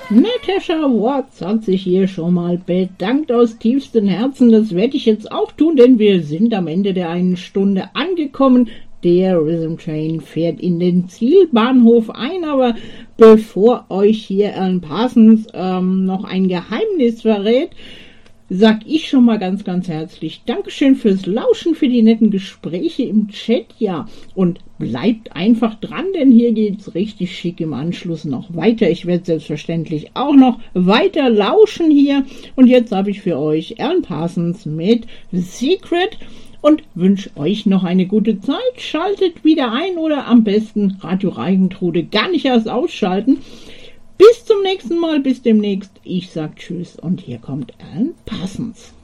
Natasha Watts hat sich hier schon mal bedankt aus tiefstem Herzen. Das werde ich jetzt auch tun, denn wir sind am Ende der einen Stunde angekommen. Der Rhythm Train fährt in den Zielbahnhof ein, aber bevor euch hier Alan Parsons noch ein Geheimnis verrät, sag ich schon mal ganz, ganz herzlich Dankeschön fürs Lauschen, für die netten Gespräche im Chat, ja. Und bleibt einfach dran, denn hier geht's richtig schick im Anschluss noch weiter. Ich werde selbstverständlich auch noch weiter lauschen hier. Und jetzt habe ich für euch Alan Parsons mit The Secret und wünsche euch noch eine gute Zeit. Schaltet wieder ein oder am besten Radio Reigentrude gar nicht erst ausschalten. Bis zum nächsten Mal, bis demnächst. Ich sag Tschüss und hier kommt Alan Parsons.